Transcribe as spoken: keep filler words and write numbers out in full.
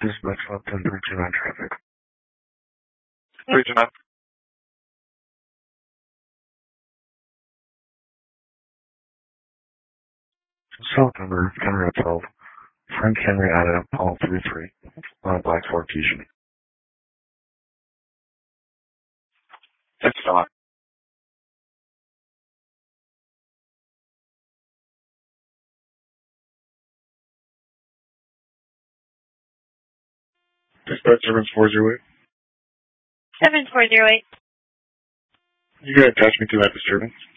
Dispatch one ten three two nine traffic. three two nine. Cell number Henry twelve. Frank Henry Adam Paul three three. On a Black Ford Fusion. It's on. Dispatch seven four zero eight. seven four zero eight. You can attach me to that disturbance.